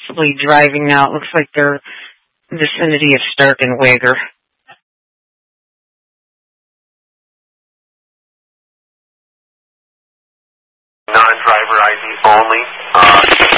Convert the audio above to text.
possibly driving now. It looks like they're in the vicinity of Stark and Wager. Non-driver ID only.